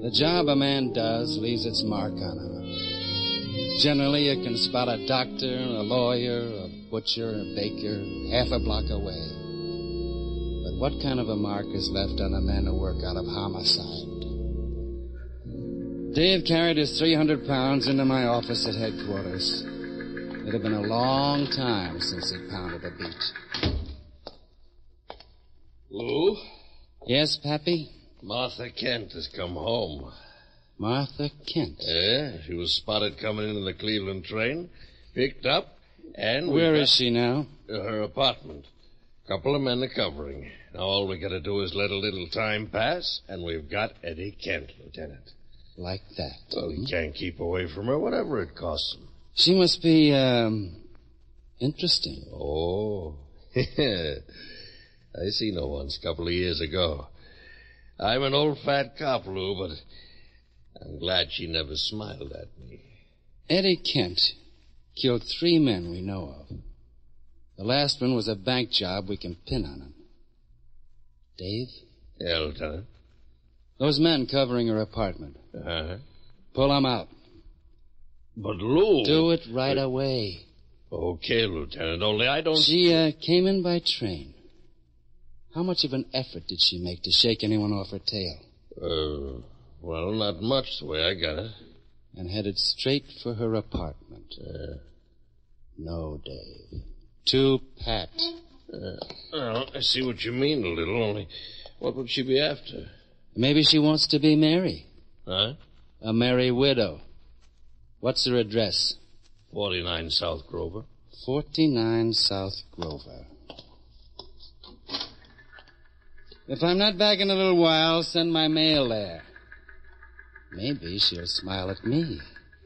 The job a man does leaves its mark on him. Generally, you can spot a doctor, a lawyer, a butcher, a baker, half a block away. But what kind of a mark is left on the men who work out of homicide? Dave carried his 300 pounds into my office at headquarters. It had been a long time since he'd pounded a beat. Lou? Yes, Pappy? Martha Kent has come home. Martha Kent? Yeah, she was spotted coming into the Cleveland train, picked up, and... Where is she now? Her apartment. Couple of men are covering. Now all we gotta do is let a little time pass, and we've got Eddie Kent, Lieutenant. Like that? Well, he can't keep away from her, whatever it costs him. She must be, interesting. Oh, I seen her once a couple of years ago. I'm an old fat cop, Lou, but I'm glad she never smiled at me. Eddie Kent killed 3 men we know of. The last one was a bank job we can pin on him. Dave? Yeah, Lieutenant. Those men covering her apartment. Uh-huh. Pull them out. But, Lou... Do it right away. Okay, Lieutenant, only I don't... She came in by train. How much of an effort did she make to shake anyone off her tail? Well, not much the way I got it. And headed straight for her apartment. No, Dave. Too pat. Well, I see what you mean a little, only what would she be after? Maybe she wants to be Mary. Huh? A merry widow. What's her address? 49 South Grover. 49 South Grover. If I'm not back in a little while, send my mail there. Maybe she'll smile at me.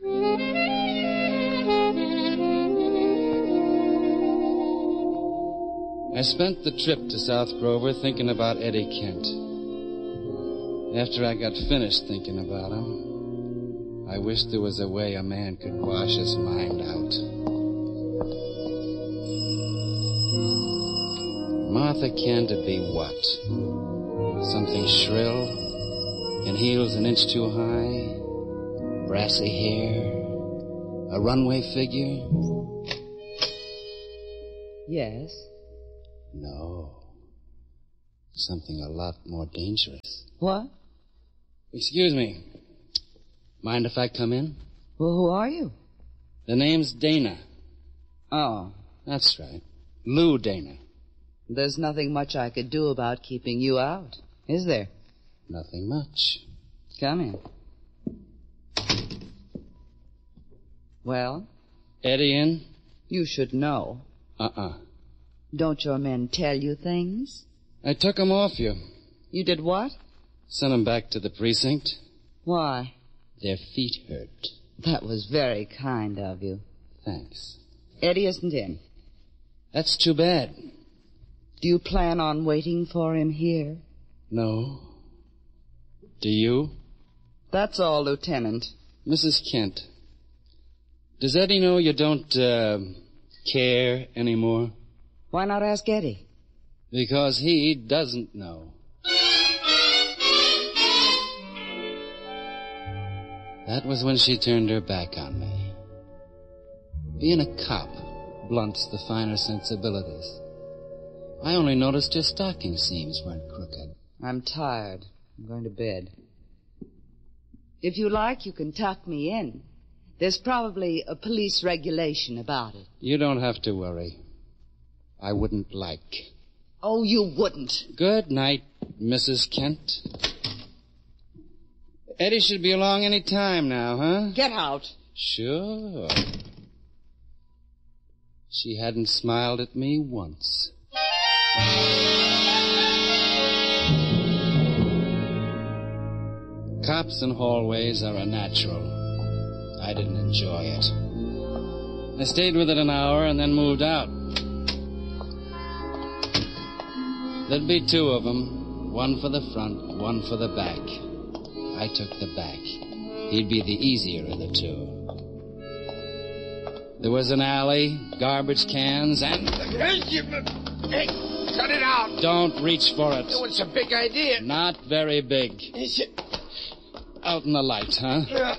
I spent the trip to South Grover thinking about Eddie Kent. After I got finished thinking about him, I wished there was a way a man could wash his mind out. Martha Kent would be what? Something shrill, in heels an inch too high, brassy hair, a runway figure? Yes? No. Something a lot more dangerous. What? Excuse me. Mind if I come in? Well, who are you? The name's Dana. Oh. That's right. Lou Dana. There's nothing much I could do about keeping you out, is there? Nothing much. Come in. Well? Eddie in? You should know. Don't your men tell you things? I took 'em off you. You did what? Sent 'em back to the precinct. Why? Their feet hurt. That was very kind of you. Thanks. Eddie isn't in. That's too bad. Do you plan on waiting for him here? No. Do you? That's all, Lieutenant. Mrs. Kent, does Eddie know you don't, care anymore? Why not ask Eddie? Because he doesn't know. That was when she turned her back on me. Being a cop blunts the finer sensibilities. I only noticed her stocking seams weren't crooked. I'm tired. I'm going to bed. If you like, you can tuck me in. There's probably a police regulation about it. You don't have to worry. I wouldn't like. Oh, you wouldn't. Good night, Mrs. Kent. Eddie should be along any time now, huh? Get out. Sure. She hadn't smiled at me once. Cops in hallways are a natural. I didn't enjoy it. I stayed with it an hour and then moved out. There'd be 2 of them, one for the front, one for the back. I took the back. He'd be the easier of the 2. There was an alley, garbage cans, and... Hey, cut it out. Don't reach for it. Oh, it's a big idea. Not very big. out in the light, huh? Yeah.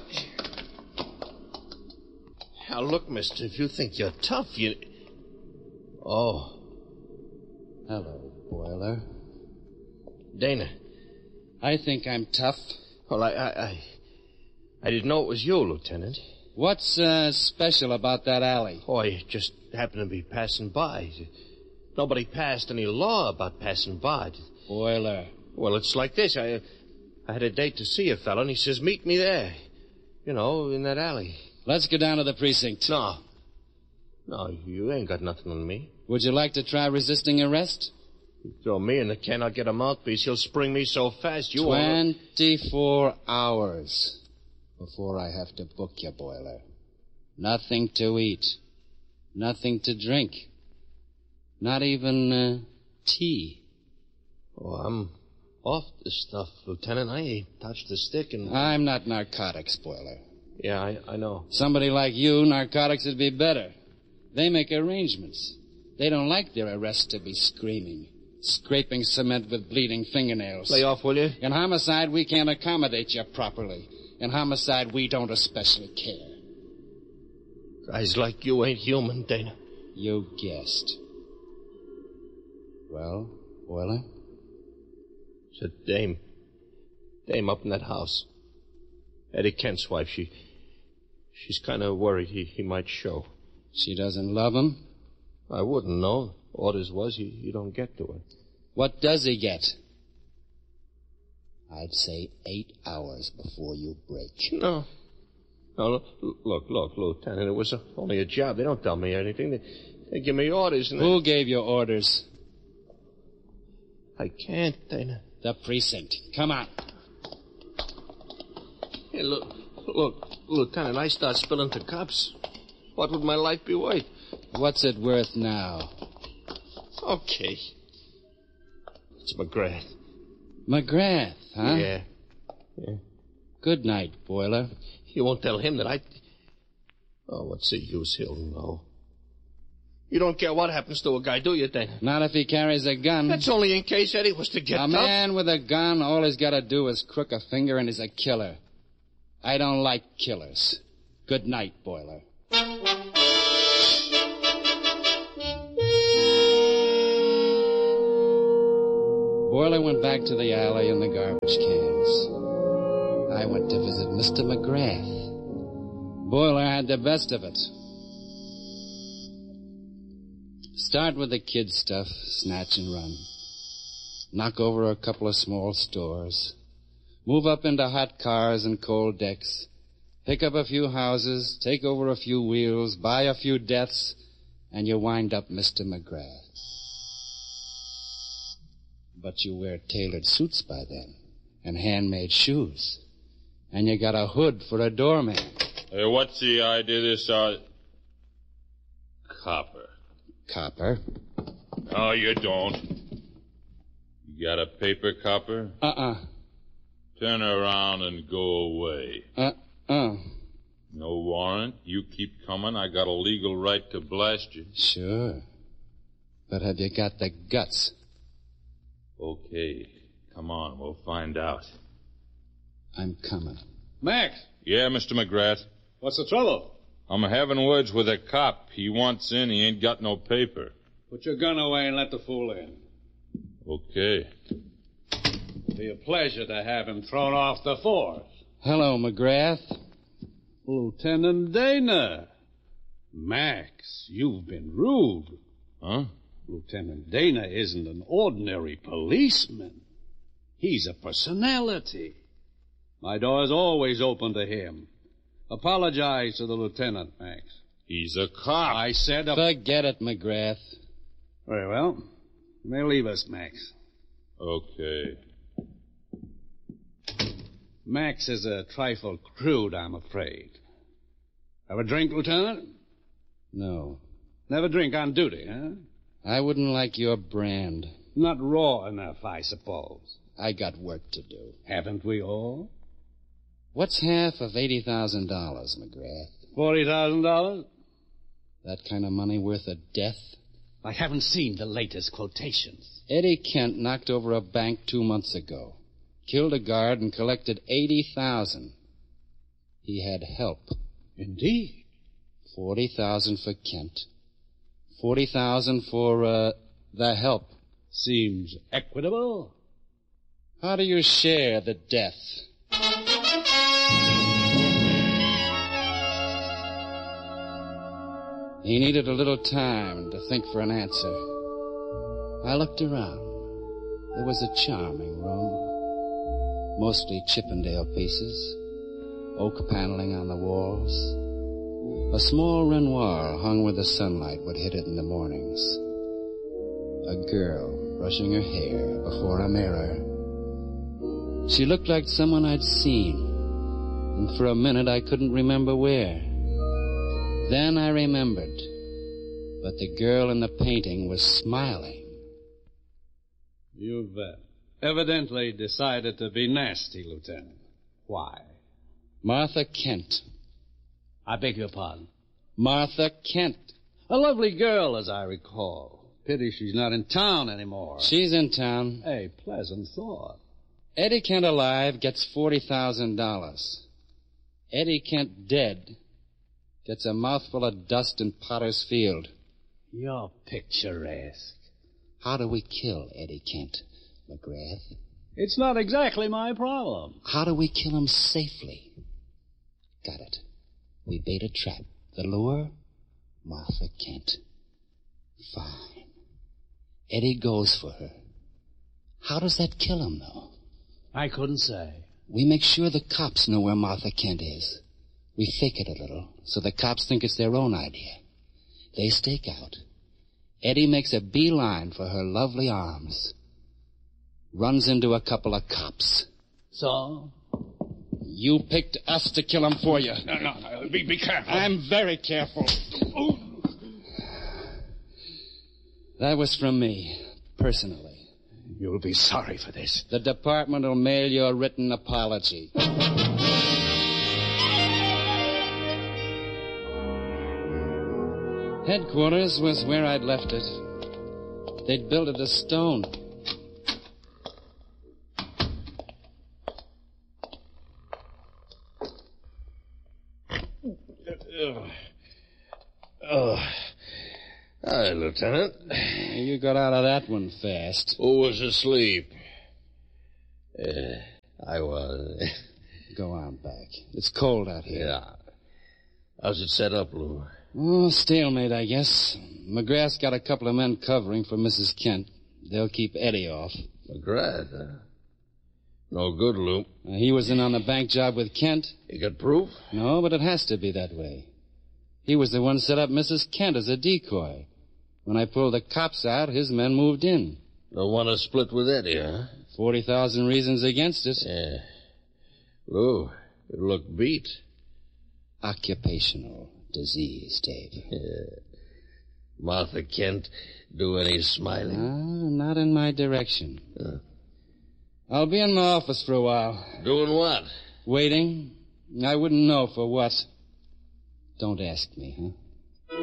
Now, look, mister, if you think you're tough, you... Oh. Hello, Boiler. Dana. I think I'm tough. Well, I didn't know it was you, Lieutenant. What's special about that alley? Oh, I just happened to be passing by. Nobody passed any law about passing by. Boiler. Well, it's like this. I had a date to see a fellow, and he says, meet me there. You know, in that alley. Let's go down to the precinct. No, you ain't got nothing on me. Would you like to try resisting arrest? You throw me in the can, I'll get a mouthpiece. He'll spring me so fast, you won't... 24 hours before I have to book you, Boiler. Nothing to eat. Nothing to drink. Not even tea. Oh, I'm off this stuff, Lieutenant. I ain't touched a stick in... I'm not narcotics, Boiler. Yeah, I know. Somebody like you, narcotics would be better. They make arrangements. They don't like their arrests to be screaming, scraping cement with bleeding fingernails. Lay off, will you? In homicide, we can't accommodate you properly. In homicide, we don't especially care. Guys like you ain't human, Dana. You guessed. Well, Boiler? It's a dame up in that house. Eddie Kent's wife. She's kind of worried he might show. She doesn't love him? I wouldn't know. Orders was he don't get to her. What does he get? I'd say 8 hours before you break. No, look, Lieutenant, it was only a job. They don't tell me anything. They give me orders. And Who gave you orders? I can't, Dana. The precinct. Come on. Hey, look, Lieutenant, I start spilling to cops. What would my life be worth? What's it worth now? Okay. It's McGrath. McGrath, huh? Yeah. Good night, Boiler. You won't tell him that I... Oh, what's the use? He'll know. You don't care what happens to a guy, do you, Dana? Not if he carries a gun. That's only in case Eddie was to get A tough. man with a gun, all he's got to do is crook a finger and he's a killer. I don't like killers. Good night, Boiler. Boiler went back to the alley and the garbage cans. I went to visit Mr. McGrath. Boiler had the best of it. Start with the kid stuff, snatch and run. Knock over a couple of small stores. Move up into hot cars and cold decks. Pick up a few houses, take over a few wheels, buy a few deaths, and you wind up Mr. McGrath. But you wear tailored suits by then, and handmade shoes. And you got a hood for a doorman. Hey, what's the idea of this, Copper? Copper? No, you don't. You got a paper, Copper? Turn around and go away. No warrant. You keep coming. I got a legal right to blast you. Sure. But have you got the guts? Okay. Come on. We'll find out. I'm coming. Max! Yeah, Mr. McGrath. What's the trouble? I'm having words with a cop. He wants in. He ain't got no paper. Put your gun away and let the fool in. Okay. It'll be a pleasure to have him thrown off the force. Hello, McGrath. Lieutenant Dana. Max, you've been rude. Huh? Lieutenant Dana isn't an ordinary policeman. He's a personality. My door's always open to him. Apologize to the lieutenant, Max. He's a cop. I said Forget it, McGrath. Very well. You may leave us, Max. Okay. Max is a trifle crude, I'm afraid. Have a drink, Lieutenant? No. Never drink on duty, huh? I wouldn't like your brand. Not raw enough, I suppose. I got work to do. Haven't we all? What's half of $80,000, McGrath? $40,000? That kind of money worth a death? I haven't seen the latest quotations. Eddie Kent knocked over a bank 2 months ago. killed a guard and collected $80,000. He had help. Indeed. $40,000 for Kent. $40,000 for, the help. Seems equitable. How do you share the death? He needed a little time to think for an answer. I looked around. It was a charming room. Mostly Chippendale pieces. Oak paneling on the walls. A small Renoir hung where the sunlight would hit it in the mornings. A girl brushing her hair before a mirror. She looked like someone I'd seen, and for a minute I couldn't remember where. Then I remembered, but the girl in the painting was smiling. You've evidently decided to be nasty, Lieutenant. Why? Martha Kent. I beg your pardon. Martha Kent. A lovely girl, as I recall. Pity she's not in town anymore. She's in town. A pleasant thought. Eddie Kent alive gets $40,000. Eddie Kent dead gets a mouthful of dust in Potter's Field. You're picturesque. How do we kill Eddie Kent, McGrath? It's not exactly my problem. How do we kill him safely? Got it. We bait a trap. The lure? Martha Kent. Fine. Eddie goes for her. How does that kill him, though? I couldn't say. We make sure the cops know where Martha Kent is. We fake it a little, so the cops think it's their own idea. They stake out. Eddie makes a beeline for her lovely arms. Runs into a couple of cops. So? You picked us to kill him for you. No. Be careful. I'm very careful. That was from me, personally. You'll be sorry for this. The department will mail you a written apology. Headquarters was where I'd left it. They'd built it of stone. Hi, Lieutenant. You got out of that one fast. Who was asleep? I was. Go on back. It's cold out here. Yeah. How's it set up, Lou? Oh, stalemate, I guess. McGrath's got a couple of men covering for Mrs. Kent. They'll keep Eddie off. McGrath, huh? No good, Lou. He was in on the bank job with Kent. You got proof? No, but it has to be that way. He was the one set up Mrs. Kent as a decoy. When I pulled the cops out, his men moved in. Don't want to split with Eddie, huh? 40,000 reasons against it. Yeah. Lou, you look beat. Occupational disease, Dave. Yeah. Martha Kent do any smiling? Not in my direction. I'll be in my office for a while. Doing what? Waiting. I wouldn't know for what. Don't ask me, huh?